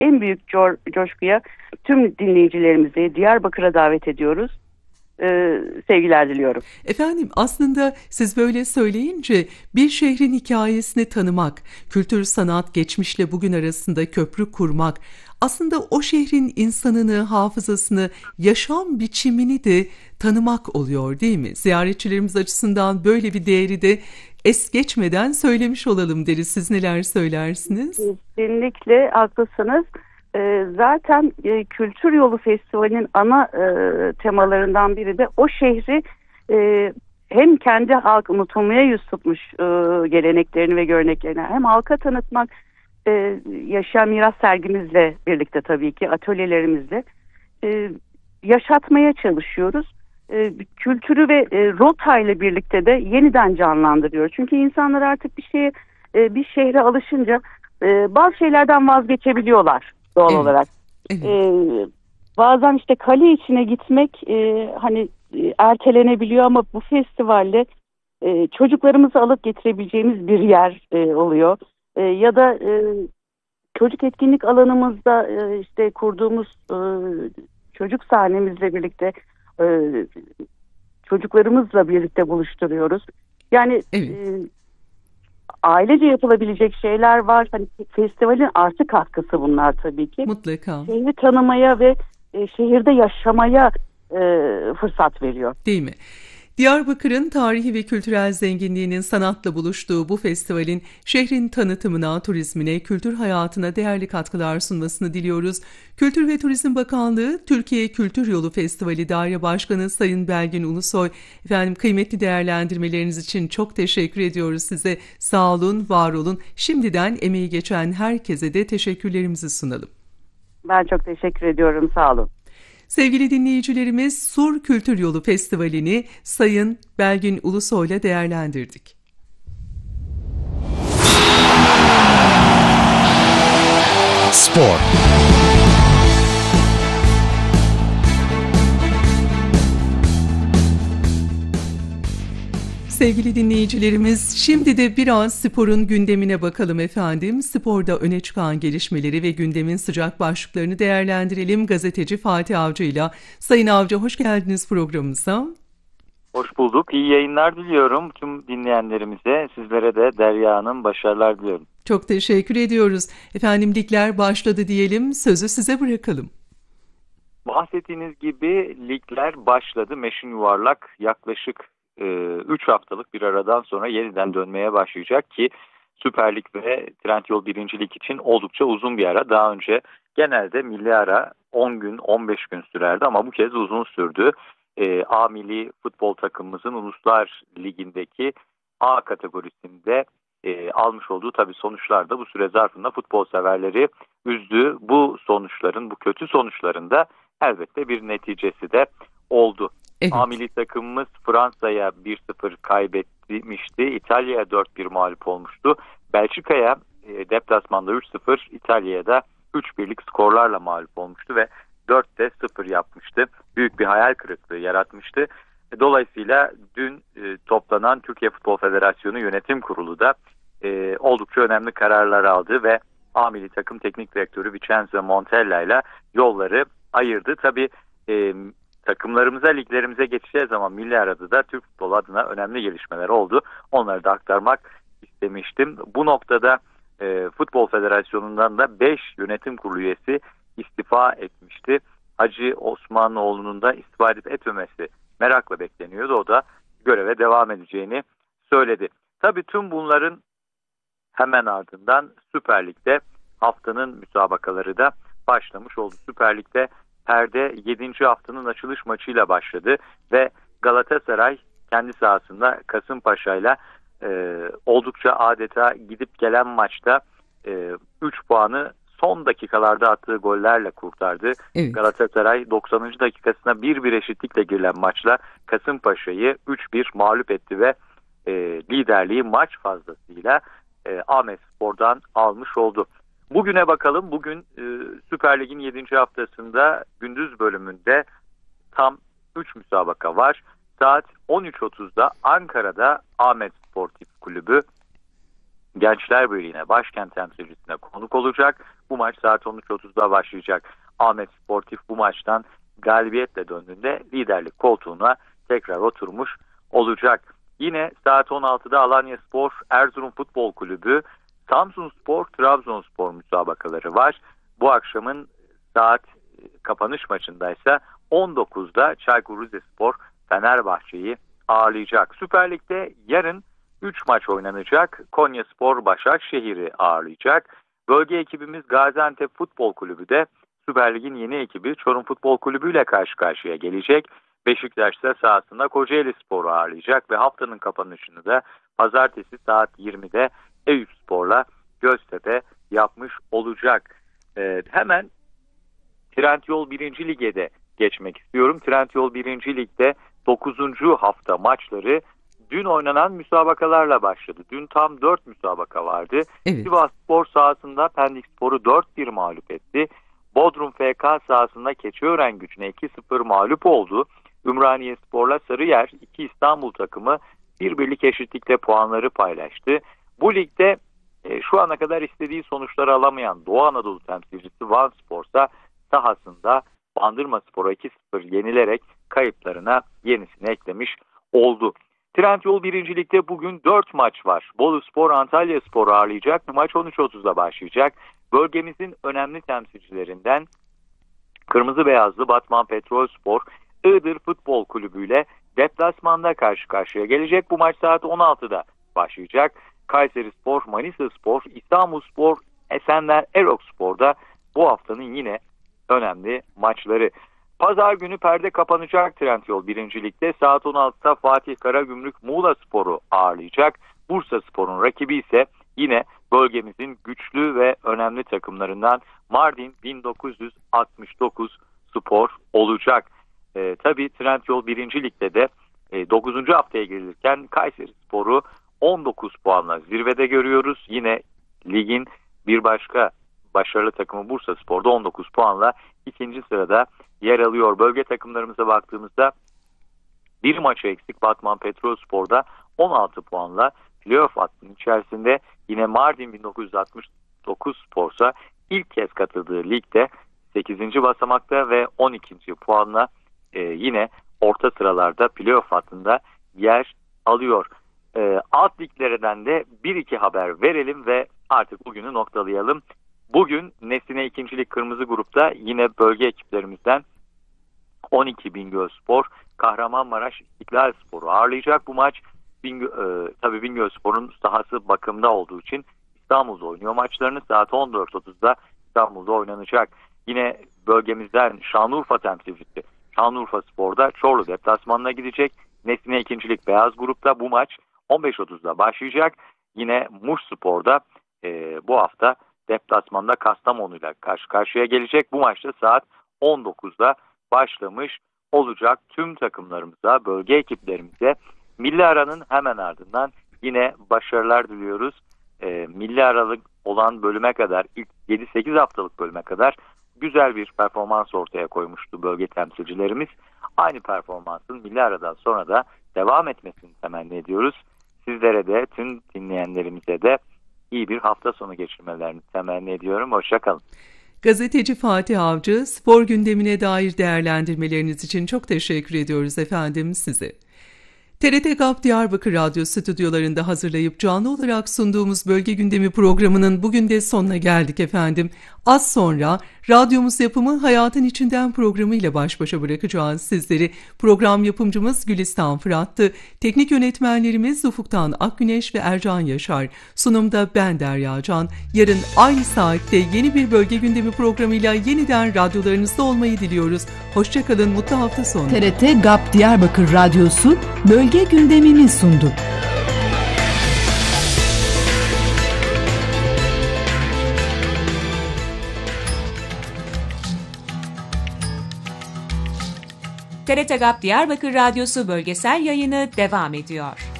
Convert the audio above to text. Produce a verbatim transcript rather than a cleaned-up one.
en büyük co- coşkuya tüm dinleyicilerimizi Diyarbakır'a davet ediyoruz. Ee, sevgiler diliyorum. Efendim, aslında siz böyle söyleyince bir şehrin hikayesini tanımak, kültür, sanat, geçmişle bugün arasında köprü kurmak, aslında o şehrin insanını, hafızasını, yaşam biçimini de tanımak oluyor, değil mi? Ziyaretçilerimiz açısından böyle bir değeri de es geçmeden söylemiş olalım deriz. Siz neler söylersiniz? Kesinlikle haklısınız. Ee, zaten e, Kültür Yolu Festivali'nin ana e, temalarından biri de o şehri e, hem kendi halk unutulmaya yüz tutmuş e, geleneklerini ve göreneklerini hem halka tanıtmak, e, yaşayan miras sergimizle birlikte, tabii ki atölyelerimizle e, yaşatmaya çalışıyoruz. E, kültürü ve e, rota ile birlikte de yeniden canlandırıyoruz. Çünkü insanlar artık bir şeye, e, bir şehre alışınca e, bazı şeylerden vazgeçebiliyorlar doğal Evet, olarak. E, evet. bazen işte kale içine gitmek e, hani e, ertelenebiliyor ama bu festivalle e, çocuklarımızı alıp getirebileceğimiz bir yer e, oluyor. E, ya da e, çocuk etkinlik alanımızda e, işte kurduğumuz e, çocuk sahnemizle birlikte e, çocuklarımızla birlikte buluşturuyoruz. Yani Evet, e, ailece yapılabilecek şeyler var. Hani festivalin artı katkısı bunlar tabii ki. mutlaka. Şehri tanımaya ve e, şehirde yaşamaya e, fırsat veriyor. Değil mi? Diyarbakır'ın tarihi ve kültürel zenginliğinin sanatla buluştuğu bu festivalin şehrin tanıtımına, turizmine, kültür hayatına değerli katkılar sunmasını diliyoruz. Kültür ve Turizm Bakanlığı, Türkiye Kültür Yolu Festivali Daire Başkanı Sayın Belgin Ulusoy, efendim kıymetli değerlendirmeleriniz için çok teşekkür ediyoruz size. Sağ olun, var olun. Şimdiden emeği geçen herkese de teşekkürlerimizi sunalım. Ben çok teşekkür ediyorum. Sağ olun. Sevgili dinleyicilerimiz, Sur Kültür Yolu Festivali'ni Sayın Belgin Ulusoy'la değerlendirdik. Spor. Sevgili dinleyicilerimiz, şimdi de biraz sporun gündemine bakalım efendim. Sporda öne çıkan gelişmeleri ve gündemin sıcak başlıklarını değerlendirelim. Gazeteci Fatih Avcı ile. Sayın Avcı, hoş geldiniz programımıza. Hoş bulduk. İyi yayınlar diliyorum tüm dinleyenlerimize. Sizlere de Derya Hanım başarılar diliyorum. Çok teşekkür ediyoruz. Efendim, ligler başladı diyelim. Sözü size bırakalım. Bahsettiğiniz gibi ligler başladı. Meşin yuvarlak yaklaşık üç e, haftalık bir aradan sonra yeniden dönmeye başlayacak ki Süper Lig ve Trendyol birinci Lig için oldukça uzun bir ara. Daha önce genelde milli ara on gün on beş gün sürerdi ama bu kez uzun sürdü. E, A milli futbol takımımızın Uluslar Ligi'ndeki A kategorisinde e, almış olduğu tabii sonuçlar da bu süre zarfında futbol severleri üzdü. Bu sonuçların, bu kötü sonuçların da elbette bir neticesi de oldu. Evet. A milli takımımız Fransa'ya bir sıfır kaybetmişti. İtalya'ya dört bir mağlup olmuştu. Belçika'ya e, deplasmanda üç sıfır, İtalya'ya da üç birlik skorlarla mağlup olmuştu ve dörtte sıfır yapmıştı. Büyük bir hayal kırıklığı yaratmıştı. Dolayısıyla dün e, toplanan Türkiye Futbol Federasyonu Yönetim Kurulu da e, oldukça önemli kararlar aldı ve A milli takım teknik direktörü Vincenzo Montella ile yolları ayırdı. Tabii e, takımlarımıza, liglerimize geçeceğiz zaman milli arada da Türk futbolu adına önemli gelişmeler oldu. Onları da aktarmak istemiştim. Bu noktada e, Futbol Federasyonu'ndan da beş yönetim kurulu üyesi istifa etmişti. Hacı Osmanoğlu'nun da istifa edip etmemesi merakla bekleniyordu. O da göreve devam edeceğini söyledi. Tabii tüm bunların hemen ardından Süper Lig'de haftanın müsabakaları da başlamış oldu. Süper Lig'de perde yedinci haftanın açılış maçıyla başladı ve Galatasaray kendi sahasında Kasımpaşa'yla e, oldukça adeta gidip gelen maçta e, üç puanı son dakikalarda attığı gollerle kurtardı. Evet. Galatasaray doksanıncı dakikasına bir bir eşitlikle girilen maçla Kasımpaşa'yı üç bir mağlup etti ve e, liderliği maç fazlasıyla e, Ahmetspor'dan almış oldu. Bugüne bakalım. Bugün e, Süper Lig'in yedinci haftasında gündüz bölümünde tam üç müsabaka var. Saat on üç otuzda Ankara'da Ahmet Sportif Kulübü Gençler Birliği'ne, başkent temsilcisine konuk olacak. Bu maç saat on üç otuzda başlayacak. Ahmet Sportif bu maçtan galibiyetle döndüğünde liderlik koltuğuna tekrar oturmuş olacak. Yine saat on altıda Alanyaspor, Erzurum Futbol Kulübü, Samsunspor, Trabzonspor müsabakaları var. Bu akşamın saat kapanış maçındaysa on dokuzda Çaykur Rizespor Fenerbahçe'yi ağırlayacak. Süper Lig'de yarın üç maç oynanacak. Konyaspor Başakşehir'i ağırlayacak. Bölge ekibimiz Gaziantep Futbol Kulübü de Süper Lig'in yeni ekibi Çorum Futbol Kulübü ile karşı karşıya gelecek. Beşiktaş'ta sahasında Kocaelispor'u ağırlayacak ve haftanın kapanışını da pazartesi saat yirmide Eyüpspor'la Göztepe yapmış olacak. Ee, hemen Trendyol birinci Lig'e de geçmek istiyorum. Trendyol birinci Lig'de dokuzuncu hafta maçları dün oynanan müsabakalarla başladı. Dün tam dört müsabaka vardı. Evet. Sivasspor sahasında Pendikspor'u dört bir mağlup etti. Bodrum F K sahasında Keçiören-Gücü'ne iki sıfır mağlup oldu. Ümraniyespor'la Sarıyer, iki İstanbul takımı bir birlik eşitlikle puanları paylaştı. Bu ligde e, şu ana kadar istediği sonuçları alamayan Doğu Anadolu temsilcisi Vanspor'sa sahasında Bandırmaspor'a iki sıfır yenilerek kayıplarına yenisini eklemiş oldu. Trendyol birinci Lig'de bugün dört maç var. Boluspor Antalyaspor'u ağırlayacak. Bu maç on üç otuzda başlayacak. Bölgemizin önemli temsilcilerinden Kırmızı Beyazlı Batman Petrolspor, Iğdır Futbol Kulübü ile deplasmanda karşı karşıya gelecek. Bu maç saat on altıda başlayacak. Kayserispor, Manisaspor, İstanbulspor, Esenler Erokspor'da bu haftanın yine önemli maçları. Pazar günü perde kapanacak Trendyol birinci Lig'de saat on altıda Fatih Karagümrük Muğlaspor'u ağırlayacak. Bursaspor'un rakibi ise yine bölgemizin güçlü ve önemli takımlarından Mardin bin dokuz yüz altmış dokuz Spor olacak. E, tabii Trendyol birinci Lig'de de e, dokuzuncu haftaya gelirken Kayserispor'u on dokuz puanla zirvede görüyoruz. Yine ligin bir başka başarılı takımı Bursaspor'da on dokuz puanla ikinci sırada yer alıyor. Bölge takımlarımıza baktığımızda bir maçı eksik Batman Petrolspor'da on altı puanla playoff hattının içerisinde. Yine Mardin bin dokuz yüz altmış dokuz Spor'sa ilk kez katıldığı ligde sekizinci basamakta ve on ikinci puanla e, yine orta sıralarda playoff hattında yer alıyor. E, alt liglerden de bir iki haber verelim ve artık bugünü noktalayalım. Bugün Nesine ikinci Lig Kırmızı Grup'ta yine bölge ekiplerimizden on iki Bingölspor Kahramanmaraş İstiklalspor'u ağırlayacak. Bu maç Bingöl, e, tabii Bingölspor'un sahası bakımda olduğu için İstanbul'da oynuyor maçlarını. Saat on dört otuzda İstanbul'da oynanacak. Yine bölgemizden Şanlıurfa temsilcisi Şanlıurfaspor'da Çorlu deplasmanına gidecek. Nesine ikinci Lig Beyaz Grup'ta bu maç on beş otuzda başlayacak. Yine Muşspor'da e, bu hafta deplasmanda Kastamonu'yla karşı karşıya gelecek. Bu maçta saat on dokuzda başlamış olacak. Tüm takımlarımıza, bölge ekiplerimize milli aranın hemen ardından yine başarılar diliyoruz. E, milli aralık olan bölüme kadar, ilk yedi sekiz haftalık bölüme kadar güzel bir performans ortaya koymuştu bölge temsilcilerimiz. Aynı performansın milli aradan sonra da devam etmesini temenni ediyoruz. Sizlere de, tüm dinleyenlerimize de iyi bir hafta sonu geçirmelerini temenni ediyorum. Hoşça kalın. Gazeteci Fatih Avcı, spor gündemine dair değerlendirmeleriniz için çok teşekkür ediyoruz efendim size. T R T GAP Diyarbakır Radyo stüdyolarında hazırlayıp canlı olarak sunduğumuz Bölge Gündemi programının bugün de sonuna geldik efendim. Az sonra radyomuz yapımı Hayatın İçinden programıyla baş başa bırakacağız sizleri. Program yapımcımız Gülistan Fırat'tı. Teknik yönetmenlerimiz Ufuktan Akgüneş ve Ercan Yaşar. Sunumda ben Derya Can. Yarın aynı saatte yeni bir Bölge Gündemi programıyla yeniden radyolarınızda olmayı diliyoruz. Hoşçakalın, mutlu hafta sonu. T R T GAP Diyarbakır Radyosu Bölge Gündemini sundu. T R T GAP Diyarbakır Radyosu bölgesel yayını devam ediyor.